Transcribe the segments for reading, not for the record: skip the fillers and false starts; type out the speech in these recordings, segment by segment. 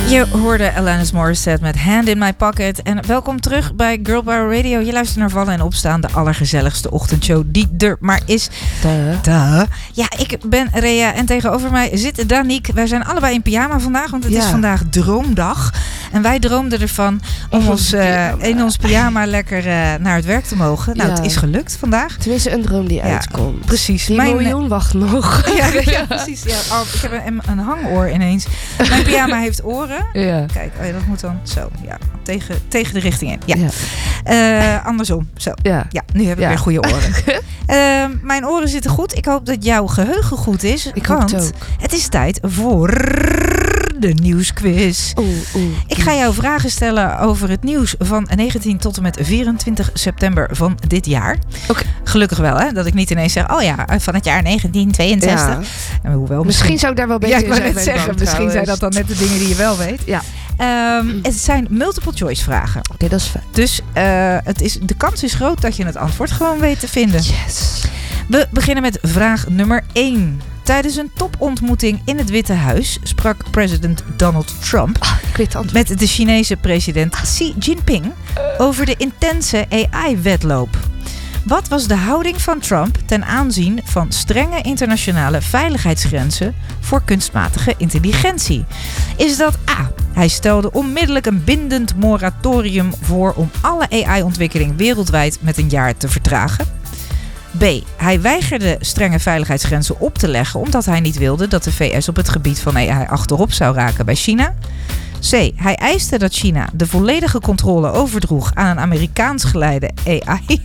Je hoorde Alanis Morissette met Hand in My Pocket. En welkom terug bij Girl Power Radio. Je luistert naar Vallen en Opstaan, de allergezelligste ochtendshow die er maar is. Duh. Ja, ik ben Rea en tegenover mij zit Danique. Wij zijn allebei in pyjama vandaag, want het is vandaag droomdag. En wij droomden ervan om ons in ons pyjama lekker naar het werk te mogen. Nou, het is gelukt vandaag. Tenminste, een droom die uitkomt. Precies. Die miljoen wacht nog. Ja, precies. Ja, ik heb een hangoor ineens. Mijn pyjama heeft oren. Ja. Kijk, dat moet dan zo. Ja, tegen de richting in. Ja. Andersom. Zo. Ja, nu heb ik weer goede oren. Mijn oren zitten goed. Ik hoop dat jouw geheugen goed is. Ik hoop het ook. Het is tijd voor de nieuwsquiz. Ik ga jou vragen stellen over het nieuws van 19 tot en met 24 september van dit jaar. Okay. Gelukkig wel, hè? Dat ik niet ineens zeg, van het jaar 1962. Ja. En hoewel, misschien zou ik daar wel beter in zijn. Ja, ik wou net zeggen, misschien zijn dat dan net de dingen die je wel weet. Ja. Het zijn multiple choice vragen. Oké, dat is fijn. Dus de kans is groot dat je het antwoord gewoon weet te vinden. Yes. We beginnen met vraag nummer 1. Tijdens een topontmoeting in het Witte Huis sprak president Donald Trump met de Chinese president Xi Jinping over de intense AI-wedloop. Wat was de houding van Trump ten aanzien van strenge internationale veiligheidsgrenzen voor kunstmatige intelligentie? Is dat A. Hij stelde onmiddellijk een bindend moratorium voor om alle AI-ontwikkeling wereldwijd met een jaar te vertragen? B. Hij weigerde strenge veiligheidsgrenzen op te leggen omdat hij niet wilde dat de VS op het gebied van AI achterop zou raken bij China. C. Hij eiste dat China de volledige controle overdroeg aan een Amerikaans geleide AI.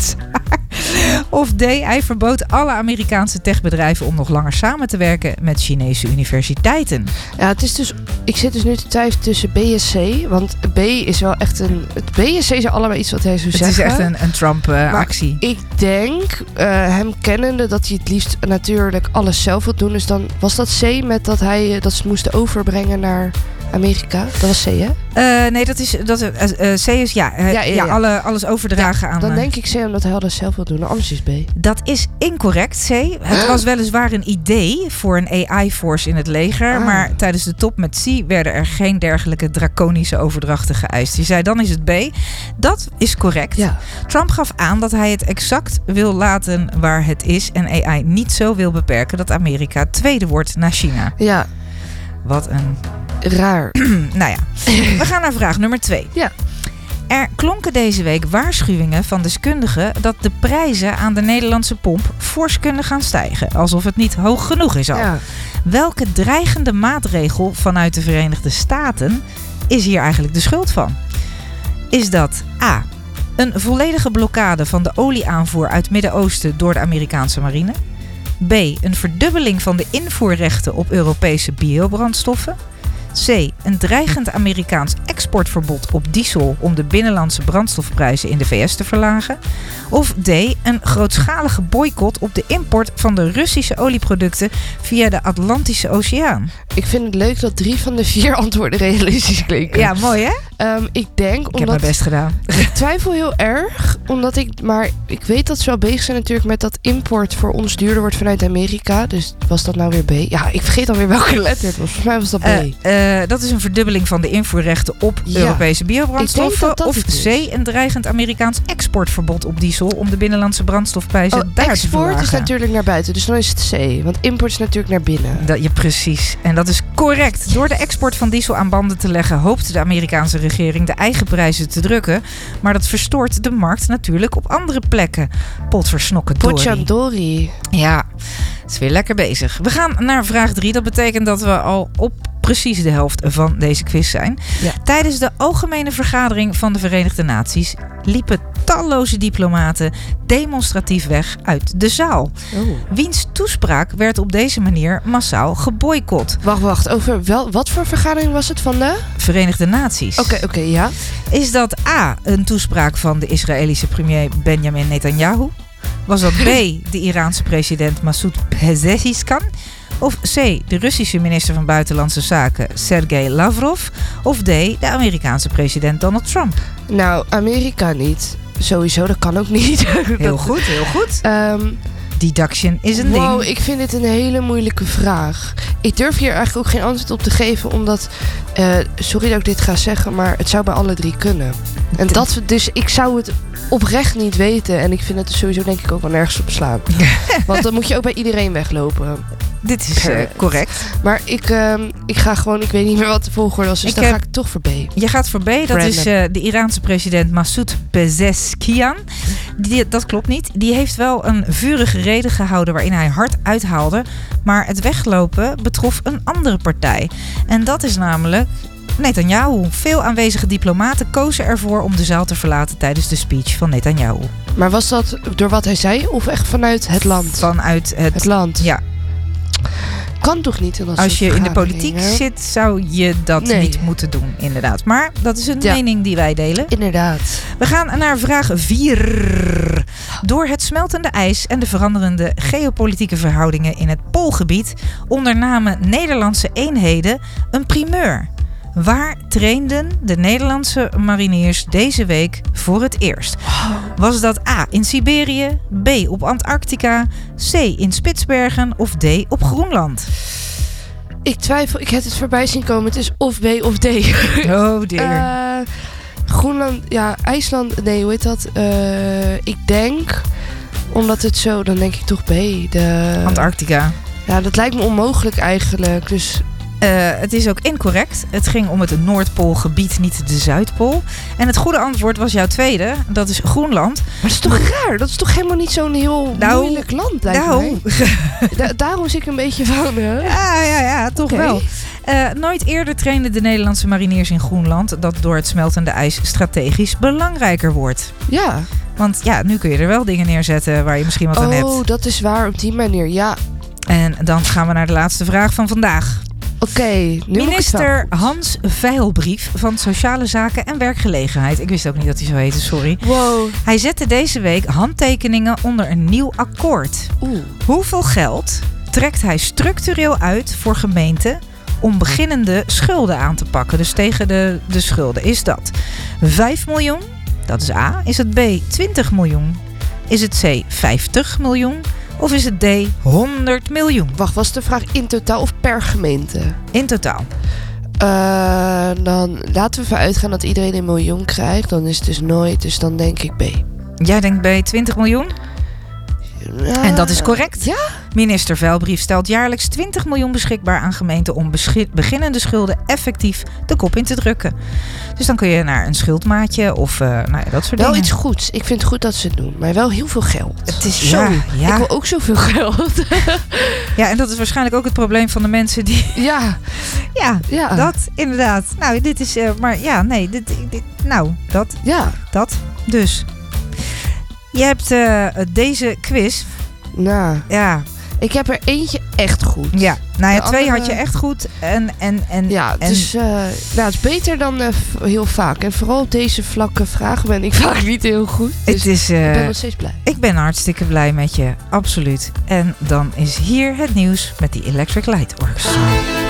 Of D. Hij verbood alle Amerikaanse techbedrijven om nog langer samen te werken met Chinese universiteiten. Ja, het is dus. Ik zit dus nu te twijfelen tussen B en C. Want B is wel echt een. Het B en C zijn allebei iets wat hij zou zeggen. Het is echt een Trump-actie. Ik denk, hem kennende, dat hij het liefst natuurlijk alles zelf wil doen. Dus dan was dat C met dat hij dat ze moesten overbrengen naar Amerika. Dat was C, hè? Nee, C is alles overdragen aan. Dan denk ik C omdat hij alles zelf wil doen. Anders is B. Dat is incorrect, C. Het was weliswaar een idee voor een AI-force in het leger. Maar tijdens de top met C werden er geen dergelijke draconische overdrachten geëist. Je zei, dan is het B. Dat is correct. Ja. Trump gaf aan dat hij het exact wil laten waar het is en AI niet zo wil beperken dat Amerika tweede wordt na China. Ja. Wat een... raar. Nou ja, we gaan naar vraag nummer 2. Ja. Er klonken deze week waarschuwingen van deskundigen dat de prijzen aan de Nederlandse pomp fors kunnen gaan stijgen. Alsof het niet hoog genoeg is al. Ja. Welke dreigende maatregel vanuit de Verenigde Staten is hier eigenlijk de schuld van? Is dat A. een volledige blokkade van de olieaanvoer uit het Midden-Oosten door de Amerikaanse marine? B. een verdubbeling van de invoerrechten op Europese biobrandstoffen? C. een dreigend Amerikaans exportverbod op diesel om de binnenlandse brandstofprijzen in de VS te verlagen? Of D. een grootschalige boycott op de import van de Russische olieproducten via de Atlantische Oceaan? Ik vind het leuk dat 3 van de 4 antwoorden realistisch klinken. Ja, mooi hè? Ik denk, ik heb mijn best gedaan. Ik twijfel heel erg, maar ik weet dat ze wel bezig zijn natuurlijk met dat import voor ons duurder wordt vanuit Amerika. Dus was dat nou weer B? Ja, ik vergeet alweer welke letter het was. Volgens mij was dat B. Dat is een verdubbeling van de invoerrechten op Europese biobrandstoffen. Of C, een dreigend Amerikaans exportverbod op diesel om de binnenlandse brandstofprijzen daar te verlagen. Export is natuurlijk naar buiten, dus dan is het C. Want import is natuurlijk naar binnen. Ja, precies. En dat is correct. Door de export van diesel aan banden te leggen hoopt de Amerikaanse regering de eigen prijzen te drukken. Maar dat verstoort de markt natuurlijk op andere plekken. Potjandori. Ja, het is weer lekker bezig. We gaan naar vraag 3. Dat betekent dat we al op precies de helft van deze quiz zijn. Ja. Tijdens de algemene vergadering van de Verenigde Naties liepen talloze diplomaten demonstratief weg uit de zaal. Wiens toespraak werd op deze manier massaal geboycott. Wacht. Over wat voor vergadering was het van de? Verenigde Naties. Oké, ja. Is dat A, een toespraak van de Israëlische premier Benjamin Netanyahu? Was dat B, de Iraanse president Masoud Pezeshkian? Of C, de Russische minister van Buitenlandse Zaken Sergei Lavrov? Of D, de Amerikaanse president Donald Trump? Nou, Amerika niet. Sowieso, dat kan ook niet. Heel goed. deduction is een ding. Wow, ik vind dit een hele moeilijke vraag. Ik durf hier eigenlijk ook geen antwoord op te geven, omdat... sorry dat ik dit ga zeggen, maar het zou bij alle 3 kunnen. En dus ik zou het oprecht niet weten. En ik vind het sowieso denk ik ook wel nergens op slaan. Want dan moet je ook bij iedereen weglopen. Dit is correct. Maar ik ga gewoon, ik weet niet meer wat de volgorde was. Dus dan ga ik toch voor B. Je gaat voor B. Dat is de Iraanse president Massoud Pezeshkian. Dat klopt niet. Die heeft wel een vurige reden gehouden waarin hij hard uithaalde. Maar het weglopen betrof een andere partij. En dat is namelijk Netanyahu. Veel aanwezige diplomaten kozen ervoor om de zaal te verlaten tijdens de speech van Netanyahu. Maar was dat door wat hij zei of echt vanuit het land? Vanuit het land. Ja. Kan toch niet? Als je in de politiek zit, zou je dat niet moeten doen, inderdaad. Maar dat is een mening die wij delen. Inderdaad. We gaan naar vraag 4. Door het smeltende ijs en de veranderende geopolitieke verhoudingen in het Poolgebied ondernamen Nederlandse eenheden een primeur. Waar trainden de Nederlandse mariniers deze week voor het eerst? Was dat A in Siberië, B op Antarctica, C in Spitsbergen of D op Groenland? Ik twijfel, ik heb het voorbij zien komen. Het is of B of D. Oh dear. Groenland, ja, IJsland, nee, hoe heet dat? Ik denk, omdat het zo, dan denk ik toch B. Antarctica. Ja, dat lijkt me onmogelijk eigenlijk, dus... Het is ook incorrect. Het ging om het Noordpoolgebied, niet de Zuidpool. En het goede antwoord was jouw tweede. Dat is Groenland. Maar dat is toch raar? Dat is toch helemaal niet zo'n heel moeilijk land, lijkt mij. Daarom zit ik een beetje van... Ja, toch wel. Nooit eerder trainden de Nederlandse mariniers in Groenland... dat door het smeltende ijs strategisch belangrijker wordt. Ja. Want ja, nu kun je er wel dingen neerzetten waar je misschien wat aan hebt. Oh, dat is waar, op die manier, ja. En dan gaan we naar de laatste vraag van vandaag. Oké, minister Hans Veilbrief van Sociale Zaken en Werkgelegenheid. Ik wist ook niet dat hij zo heette, sorry. Wow. Hij zette deze week handtekeningen onder een nieuw akkoord. Hoeveel geld trekt hij structureel uit voor gemeenten om beginnende schulden aan te pakken? Dus tegen de schulden. Is dat 5 miljoen? Dat is A. Is het B 20 miljoen? Is het C 50 miljoen? Of is het D 100 miljoen? Wacht, was de vraag in totaal of per gemeente? In totaal. Dan laten we ervan uitgaan dat iedereen een miljoen krijgt. Dan is het dus nooit, dus dan denk ik B. Jij denkt B 20 miljoen? En dat is correct. Ja? Minister Veilbrief stelt jaarlijks 20 miljoen beschikbaar aan gemeenten om beginnende schulden effectief de kop in te drukken. Dus dan kun je naar een schuldmaatje of dat soort dingen. Wel iets goeds. Ik vind het goed dat ze het doen. Maar wel heel veel geld. Het is zo. Ja. Ik wil ook zoveel geld. Ja, en dat is waarschijnlijk ook het probleem van de mensen die... Ja. Ja, dat inderdaad. Nou, dit is... maar ja, nee. Dat. Ja. Dat. Dus. Je hebt deze quiz. Nou. Ja. Ik heb er eentje echt goed. Ja. Nou ja, 2 andere... had je echt goed. Ja, het is beter dan heel vaak. En vooral op deze vlakke vragen ben ik vaak niet heel goed. Dus ik ben nog steeds blij. Ik ben hartstikke blij met je. Absoluut. En dan is hier het nieuws met die Electric Light Orchestra.